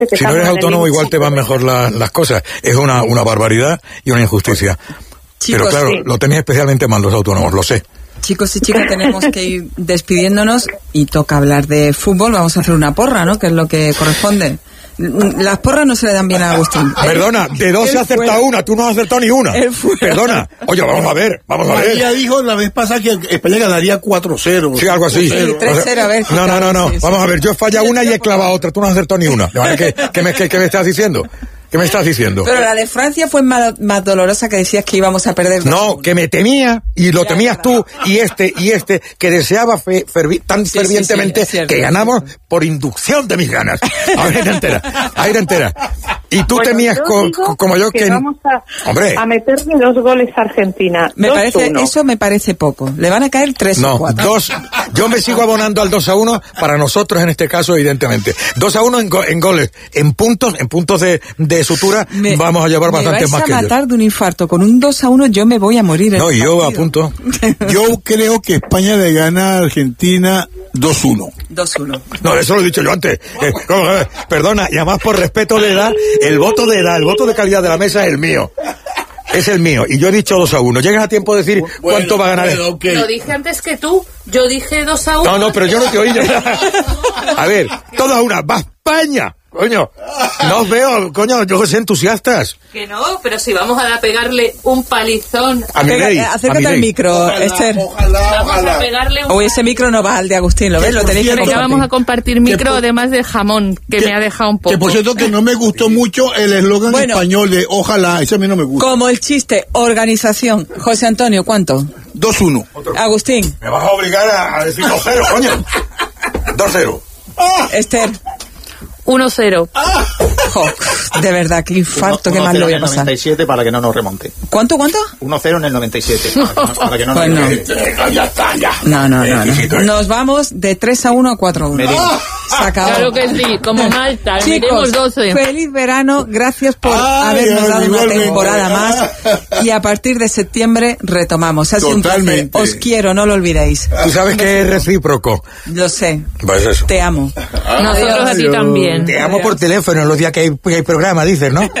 Si no eres autónomo, igual te van mejor las cosas. Es una barbaridad y una injusticia. Chicos, pero claro, sí, lo tenéis especialmente mal los autónomos, lo sé. Chicos y chicas, tenemos que ir despidiéndonos y toca hablar de fútbol. Vamos a hacer una porra, ¿no? Que es lo que corresponde. Las porras no se le dan bien a Agustín. Perdona, de dos se ha acertado una, tú no has acertado ni una. Perdona. Oye, vamos a ver. Ella dijo la vez pasada que España ganaría 4-0. Sí, algo así. 3-0, a ver. No. Sí, vamos a ver, yo he fallado una y he clavado otra, tú no has acertado ni una. ¿Qué me estás diciendo? ¿Qué me estás diciendo? Pero la de Francia fue más dolorosa, que decías que íbamos a perder. No, que me temía, y lo temías tú, y este, que deseaba tan fervientemente que ganamos por inducción de mis ganas. Ahí entera. Y tú temías como yo que vamos a meterle 2 goles a Argentina. Eso me parece poco. Le van a caer 3 o 4. 2. Yo me sigo abonando al 2-1 para nosotros en este caso, evidentemente. 2-1 en goles, en puntos de sutura, vamos a llevar bastantes más que ellos. Me vais a matar yo. De un infarto. Con un 2-1 yo me voy a morir. No, y yo apunto. Yo creo que España le gana a Argentina 2-1. 2-1. No, eso lo he dicho yo antes. Perdona, y además por respeto de edad, el voto de calidad de la mesa es el mío. Es el mío, y yo he dicho 2-1. ¿Llegas a tiempo de decir cuánto va a ganar? Okay. Lo dije antes que tú. Yo dije 2-1. No, pero yo no te oí. A ver, todas una. ¡Va España! Coño, no os veo, coño, yo soy entusiastas. Que no, pero si vamos a pegarle un palizón. Acércate al micro, Esther. Ojalá. A pegarle un... O ese micro no va al de Agustín, ¿lo ves? Lo tenéis que compartir. Ya vamos a compartir micro, además de jamón, que me ha dejado un poco. Que por cierto que no me gustó mucho el eslogan español de ojalá, ese a mí no me gusta. Como el chiste, organización. José Antonio, ¿cuánto? 2-1. Agustín. Me vas a obligar a decir 2-0, coño. 2-0. Esther. 1-0. De verdad, qué infarto, qué mal lo voy a pasar. 97 para que no nos remonte. ¿Cuánto? 1-0 en el 97. Para que no nos remonte. No. Nos vamos de 3-1 a 4-1. Se acabó. Claro que sí, como Malta. Chicos, 12. Feliz verano, gracias por habernos dado una temporada más. Y a partir de septiembre retomamos. Totalmente. Os quiero, no lo olvidéis. Tú sabes que es recíproco. Lo sé. Pues eso. Te amo. Nosotros a ti también. Te amo por teléfono los días que hay programa, dices, ¿no?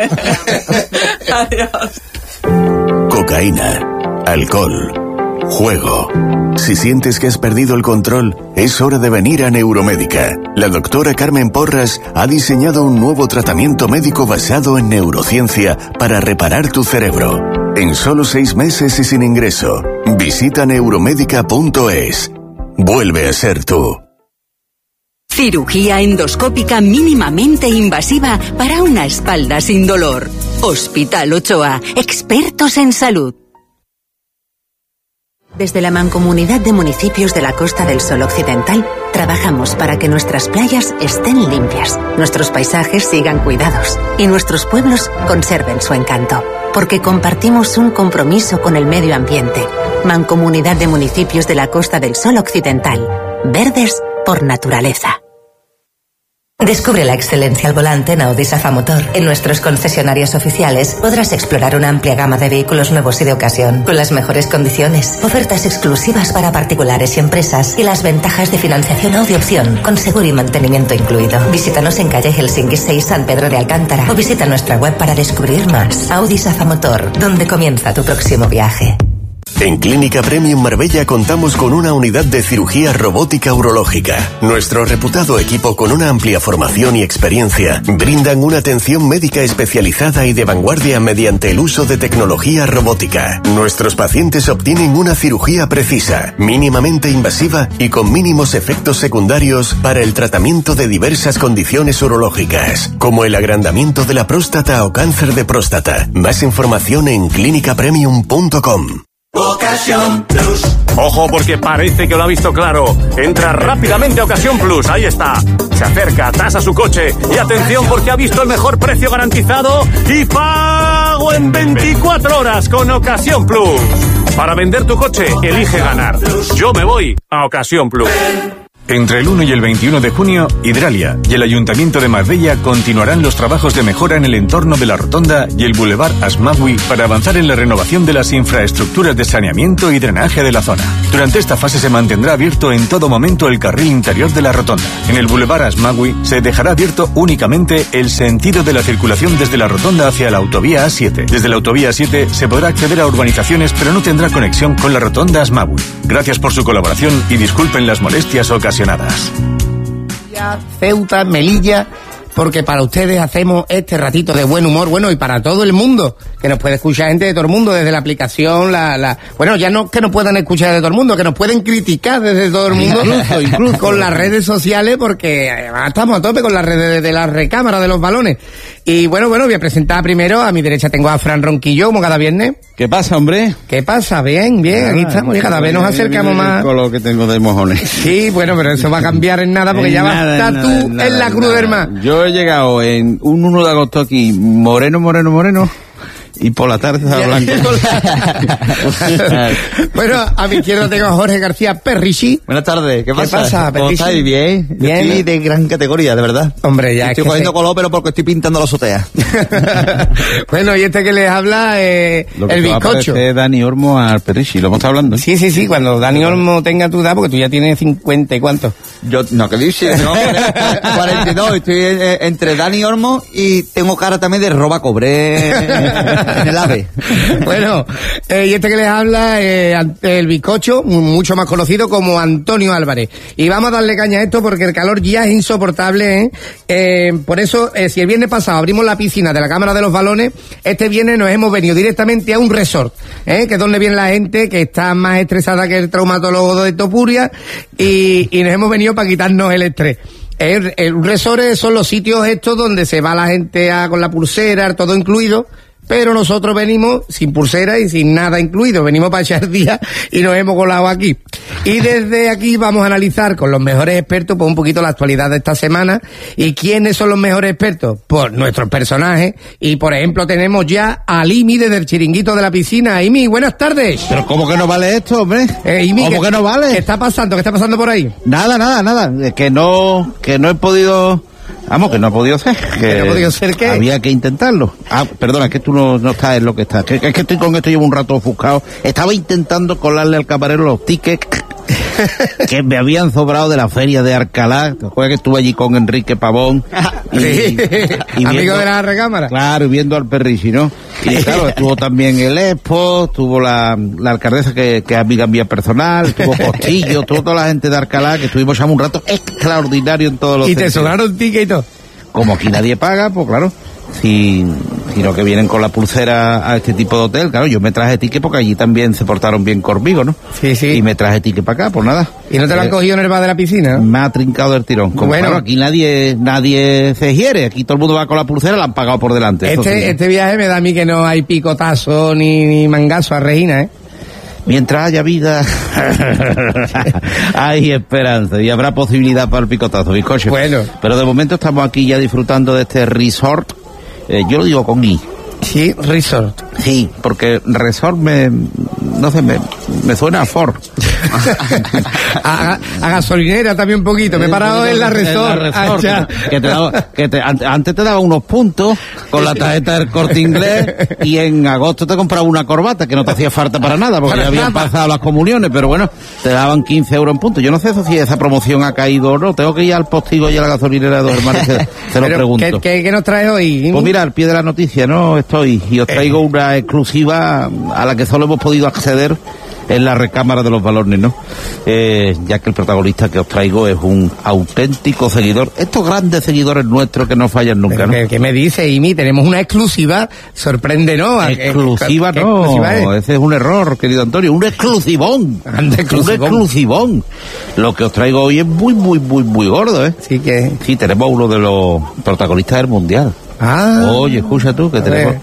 Adiós. Cocaína, alcohol, juego. Si sientes que has perdido el control, es hora de venir a Neuromédica. La doctora Carmen Porras ha diseñado un nuevo tratamiento médico basado en neurociencia para reparar tu cerebro. En solo 6 meses y sin ingreso. Visita neuromédica.es. Vuelve a ser tú. Cirugía endoscópica mínimamente invasiva para una espalda sin dolor. Hospital Ochoa, expertos en salud. Desde la Mancomunidad de Municipios de la Costa del Sol Occidental, trabajamos para que nuestras playas estén limpias, nuestros paisajes sigan cuidados y nuestros pueblos conserven su encanto. Porque compartimos un compromiso con el medio ambiente. Mancomunidad de Municipios de la Costa del Sol Occidental. Verdes por naturaleza. Descubre la excelencia al volante en Audi Safa Motor. En nuestros concesionarios oficiales podrás explorar una amplia gama de vehículos nuevos y de ocasión, con las mejores condiciones, ofertas exclusivas para particulares y empresas y las ventajas de financiación Audi Opción, con seguro y mantenimiento incluido. Visítanos en calle Helsinki 6, San Pedro de Alcántara, o visita nuestra web para descubrir más. Audi Safa Motor, donde comienza tu próximo viaje. En Clínica Premium Marbella contamos con una unidad de cirugía robótica urológica. Nuestro reputado equipo, con una amplia formación y experiencia, brindan una atención médica especializada y de vanguardia mediante el uso de tecnología robótica. Nuestros pacientes obtienen una cirugía precisa, mínimamente invasiva y con mínimos efectos secundarios para el tratamiento de diversas condiciones urológicas, como el agrandamiento de la próstata o cáncer de próstata. Más información en clinicapremium.com. Ocasión Plus. Ojo, porque parece que lo ha visto claro. Entra rápidamente a Ocasión Plus, ahí está. Se acerca, tasa su coche y atención porque ha visto el mejor precio garantizado y pago en 24 horas con Ocasión Plus. Para vender tu coche, elige ganar. Yo me voy a Ocasión Plus. Entre el 1 y el 21 de junio, Hidralia y el Ayuntamiento de Marbella continuarán los trabajos de mejora en el entorno de la rotonda y el Boulevard Asmagui para avanzar en la renovación de las infraestructuras de saneamiento y drenaje de la zona. Durante esta fase se mantendrá abierto en todo momento el carril interior de la rotonda. En el Boulevard Asmagui se dejará abierto únicamente el sentido de la circulación desde la rotonda hacia la autovía A7. Desde la autovía A7 se podrá acceder a urbanizaciones, pero no tendrá conexión con la rotonda Asmagui. Gracias por su colaboración y disculpen las molestias ocasionadas. Ceuta, Melilla, porque para ustedes hacemos este ratito de buen humor, bueno, y para todo el mundo, que nos puede escuchar gente de todo el mundo, desde la aplicación, bueno, ya no que nos puedan escuchar de todo el mundo, que nos pueden criticar desde todo el mundo, incluso con las redes sociales, porque además estamos a tope con las redes de la recámara de los balones. Y bueno, voy a presentar primero, a mi derecha tengo a Fran Ronquillo, como cada viernes. ¿Qué pasa, hombre? ¿Qué pasa? Bien, aquí estamos, y cada vez nos acercamos más. Con lo que tengo de mojones. Sí, bueno, pero eso va a cambiar en nada, porque ya vas a estar tú en la Cruz del Mar. Yo he llegado en un 1 de agosto aquí, moreno, y por la tarde estaba blanco. Bueno, a mi izquierda tengo a Jorge García Perrichi. Buenas tardes, ¿qué pasa? ¿Qué pasa, ¿Cómo estáis? Bien. Estoy de gran categoría, de verdad. Hombre, ya estoy cogiendo color, pero porque estoy pintando la azotea. Bueno, y este que les habla, el bizcocho. Dani Olmo al Perrichi, lo hemos estado hablando. Sí, cuando Dani Olmo tenga tu edad, porque tú ya tienes 50 y cuánto. Yo, no, ¿qué dices? No, 42, estoy entre Dani Olmo y tengo cara también de roba cobré en el AVE. Bueno, y este que les habla, el bizcocho, mucho más conocido como Antonio Álvarez. Y vamos a darle caña a esto porque el calor ya es insoportable, por eso, si el viernes pasado abrimos la piscina de la Cámara de los Balones, este viernes nos hemos venido directamente a un resort, que es donde viene la gente que está más estresada que el traumatólogo de Topuria, y nos hemos venido para quitarnos el estrés. Un resort son los sitios estos donde se va la gente con la pulsera, todo incluido, pero nosotros venimos sin pulsera y sin nada incluido, venimos para echar día y nos hemos colado aquí. Y desde aquí vamos a analizar con los mejores expertos pues un poquito la actualidad de esta semana. ¿Y quiénes son los mejores expertos? Pues nuestros personajes. Y por ejemplo tenemos ya a Imi desde el chiringuito de la piscina. Imi, buenas tardes. Pero ¿cómo que no vale esto, hombre? Imi, ¿Cómo que no vale? ¿Qué está pasando? ¿Qué está pasando por ahí? Nada. Que no he podido... Vamos, que no ha podido ser. ¿Que no ha podido ser qué? Había que intentarlo. Perdona, que tú no estás en lo que estás. Es que estoy con esto, llevo un rato ofuscado. Estaba intentando colarle al camarero los tickets que me habían sobrado de la feria de Alcalá. ¿Te acuerdas que estuve allí con Enrique Pavón? Y amigo de la recámara. Claro, y viendo al Perrichi, ¿no? Y claro, estuvo también el Expo, estuvo la alcaldesa que es amiga mía personal, estuvo Postillo, estuvo toda la gente de Alcalá, que estuvimos ya un rato extraordinario en todos los ¿Y te sobraron tickets y todo? Como aquí nadie paga, pues claro, sino que vienen con la pulsera a este tipo de hotel, claro, yo me traje ticket porque allí también se portaron bien conmigo, ¿no? Sí. Y me traje ticket para acá, pues nada. ¿Y no te lo han cogido en el bar de la piscina? Me ha trincado el tirón. Como bueno, claro, aquí nadie se hiere, aquí todo el mundo va con la pulsera, la han pagado por delante. Este viaje me da a mí que no hay picotazo ni mangazo a Regina, Mientras haya vida, hay esperanza y habrá posibilidad para el picotazo, bizcocho. Bueno. Pero de momento estamos aquí ya disfrutando de este resort. Yo lo digo con I. Sí, resort. Sí, porque resort me suena a Ford. a gasolinera también un poquito. Me he parado en la resort. Antes te daba unos puntos con la tarjeta del Corte Inglés y en agosto te compraba una corbata que no te hacía falta para nada porque ya habían pasado las comuniones, pero bueno, te daban 15 euros en puntos. Yo no sé si esa promoción ha caído o no. Tengo que ir al Postigo y a la gasolinera de Dos Hermanos. Se lo pregunto. ¿Qué nos traes hoy? Pues mira, al pie de la noticia, ¿no? Estoy y os traigo una exclusiva a la que solo hemos podido acceder en la recámara de los balones, ¿no? Ya que el protagonista que os traigo es un auténtico seguidor. Estos grandes seguidores nuestros que no fallan nunca, ¿no? ¿Qué me dice, Imi? Tenemos una exclusiva. Sorprende, ¿no? Exclusiva, no. Exclusiva ese es un error, querido Antonio. Un exclusivón. Un exclusivón. Lo que os traigo hoy es muy, muy, muy, muy gordo, Sí, que... Sí, tenemos a uno de los protagonistas del Mundial. Oye, escucha tú, que tenemos...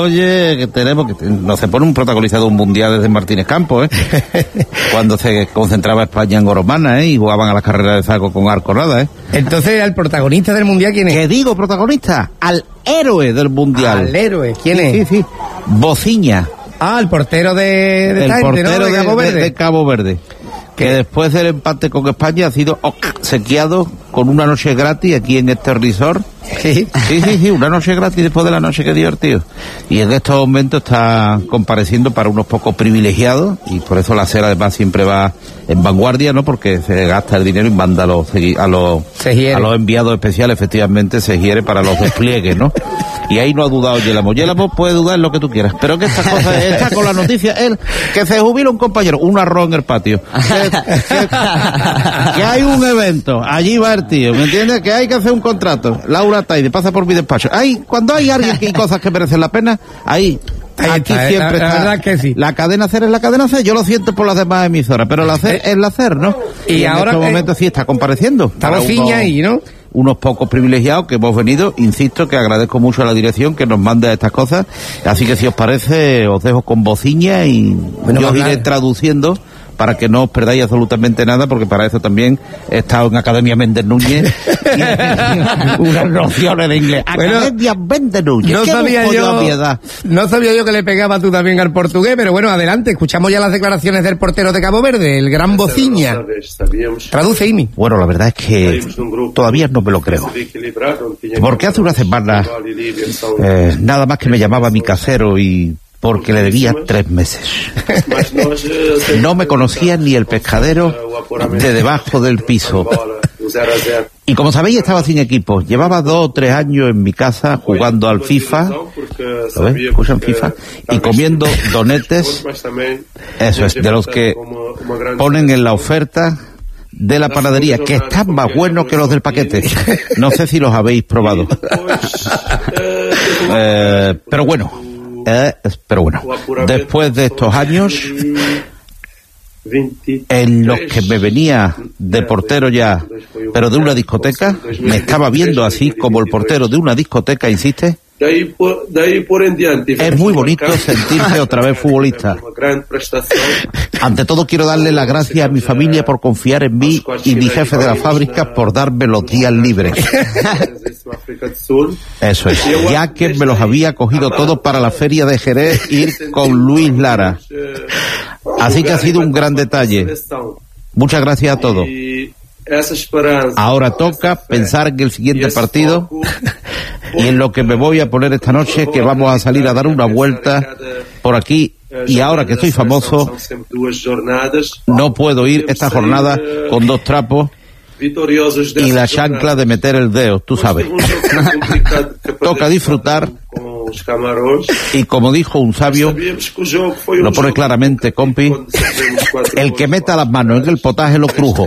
no se pone un protagonista de un mundial desde Martínez Campos, cuando se concentraba España en Goromana, y jugaban a las carreras de saco con arconada, Entonces, ¿el protagonista del mundial quién es? ¿Qué digo protagonista? Al héroe del mundial. ¿Al héroe? ¿Quién es? Sí. Bociña. El portero de Cabo Verde. De Cabo Verde. que después del empate con España ha sido sequeado con una noche gratis aquí en este resort. Sí, una noche gratis después de la noche que divertido. Y en estos momentos está compareciendo para unos pocos privilegiados, y por eso la SER además siempre va en vanguardia, ¿no? Porque se gasta el dinero y manda a los enviados especiales, efectivamente, se hiere para los despliegues, ¿no? Y ahí no ha dudado Yélamo. Yélamo puede dudar en lo que tú quieras, pero que estas cosas, está con la noticia, que se jubila un compañero, un arroz en el patio. Que hay un evento, allí va el tío, ¿me entiendes? Que hay que hacer un contrato. Laura Taide pasa por mi despacho. Cuando hay alguien que hay cosas que merecen la pena, aquí siempre está. La verdad que sí. La cadena SER es la cadena SER, yo lo siento por las demás emisoras, pero la SER es la SER, ¿no? Y ahora en estos momentos sí está compareciendo. Está Bociña ahí, ¿no? Unos pocos privilegiados que hemos venido, insisto que agradezco mucho a la dirección que nos mande estas cosas, así que si os parece os dejo con Bociña y yo os iré traduciendo para que no os perdáis absolutamente nada, porque para eso también he estado en Academia Méndez Núñez unas nociones de inglés. Academia Méndez Núñez. No sabía yo que le pegaba tú también al portugués, pero bueno, adelante, escuchamos ya las declaraciones del portero de Cabo Verde, el gran Bociña. Traduce, Imi. Bueno, la verdad es que todavía no me lo creo, porque hace una semana nada más que me llamaba mi casero y porque le debía 3 meses. No me conocía ni el pescadero de debajo del piso. Y como sabéis, estaba sin equipo. Llevaba 2 o 3 años en mi casa jugando al FIFA. ¿Lo ves? Escuchan FIFA. Y comiendo donetes. Eso es, de los que ponen en la oferta de la panadería, que están más buenos que los del paquete. No sé si los habéis probado. Pero bueno, después de estos años en los que me venía de portero ya, pero de una discoteca, me estaba viendo así como el portero de una discoteca, insiste. Es muy bonito sentirse otra vez futbolista. Ante todo quiero darle las gracias a mi familia por confiar en mí y mi jefe de la fábrica por darme los días libres. Eso es, ya que me los había cogido todos para la feria de Jerez, ir con Luis Lara. Así que ha sido un gran detalle. Muchas gracias a todos. Ahora toca pensar en el siguiente partido y en lo que me voy a poner esta noche, que vamos a salir a dar una vuelta por aquí. Y ahora que estoy famoso, no puedo ir esta jornada con 2 trapos y la chancla de meter el dedo, tú sabes. Toca disfrutar. Y como dijo un sabio, lo pone claramente, compi, el que meta las manos en el potaje lo crujo.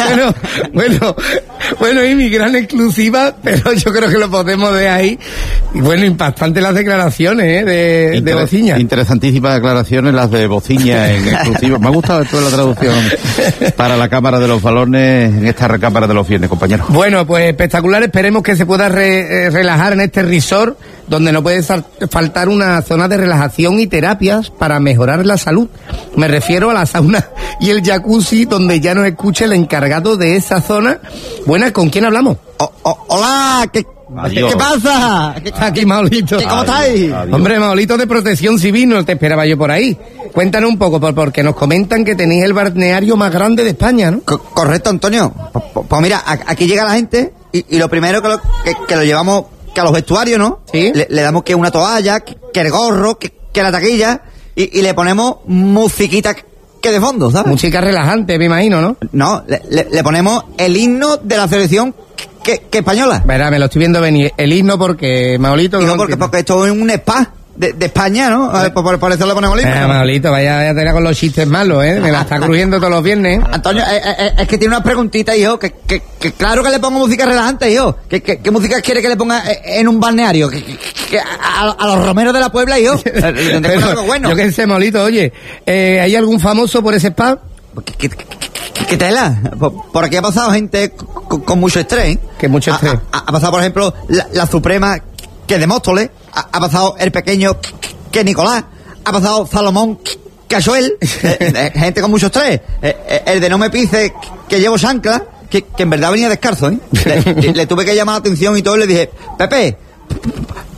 Bueno, y mi gran exclusiva, pero yo creo que lo podemos ver ahí. Y bueno, impactantes las declaraciones de Bociña. Interesantísimas declaraciones las de Bociña en exclusiva. Me ha gustado esto de la traducción para la Cámara de los Balones en esta recámara de los viernes, compañeros. Bueno, pues espectacular. Esperemos que se pueda relajar en este resort, donde no puede faltar una zona de relajación y terapias para mejorar la salud. Me refiero a la sauna y el jacuzzi, donde ya nos escucha el encargado de esa zona. Buenas, ¿con quién hablamos? Hola, ¿qué pasa? Aquí, Maolito. ¿Cómo estáis? Hombre, Maolito de Protección Civil, no te esperaba yo por ahí. Cuéntanos un poco, porque nos comentan que tenéis el balneario más grande de España, ¿no? Correcto, Antonio. Pues mira, aquí llega la gente y lo primero que lo llevamos, que a los vestuarios, ¿no? Sí. Le damos que una toalla, que el gorro, que la taquilla, y le ponemos musiquita que de fondo, ¿sabes? Música relajante, me imagino, ¿no? No, le ponemos el himno de la selección que española. Verá, me lo estoy viendo venir. El himno porque, Maolito... Digo, porque esto es un spa de España, ¿no? Por eso le ponemos el himno. Maolito, vaya tela con los chistes malos, ¿eh? Me la está crujiendo todos los viernes. Antonio, es que tiene unas preguntitas, hijo, que claro que le pongo música relajante, hijo. ¿Qué música quiere que le ponga en un balneario? A los romeros de la Puebla, hijo. Bueno. Yo qué sé, Maolito, oye, ¿hay algún famoso por ese spa? ¿Qué tela? Por aquí ha pasado gente con mucho estrés. Que mucho estrés. Ha pasado, por ejemplo, la Suprema, que de Móstoles. Ha pasado el pequeño, que Nicolás. Ha pasado Salomón, que Joel. Gente con mucho estrés. El de no me pise, que llevo chancla, que en verdad venía descalzo, ¿eh? Le tuve que llamar la atención y todo, y le dije, Pepe,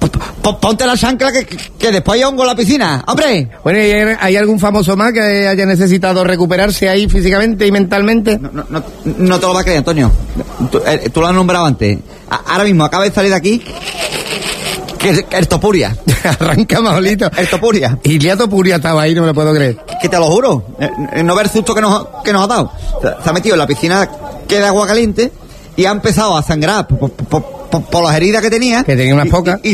Ponte la chancla que después hay hongo en la piscina. ¡Hombre! Bueno, ¿hay algún famoso más que haya necesitado recuperarse ahí físicamente y mentalmente? No te lo vas a creer, Antonio. Tú lo has nombrado antes. Ahora mismo acaba de salir de aquí el Topuria. Arranca Manolito. El Topuria. Y ya Topuria estaba ahí, no me lo puedo creer. Que te lo juro. No ver el susto que nos ha dado. Se ha metido en la piscina que de agua caliente y ha empezado a sangrar por las heridas que tenía. Que tenía unas pocas. Y